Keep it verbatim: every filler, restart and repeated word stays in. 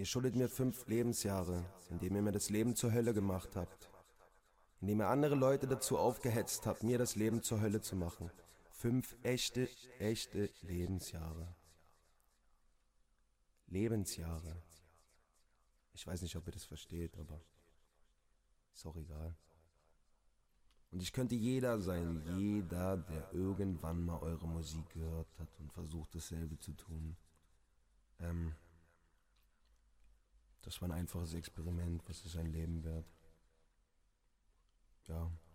Ihr schuldet mir fünf Lebensjahre, indem ihr mir das Leben zur Hölle gemacht habt. Indem ihr andere Leute dazu aufgehetzt habt, mir das Leben zur Hölle zu machen. Fünf echte, echte Lebensjahre. Lebensjahre. Ich weiß nicht, ob ihr das versteht, aber ist auch egal. Und ich könnte jeder sein, jeder, der irgendwann mal eure Musik gehört hat und versucht, dasselbe zu tun. Ähm, das war ein einfaches Experiment, was ist ein Leben wert? Ja.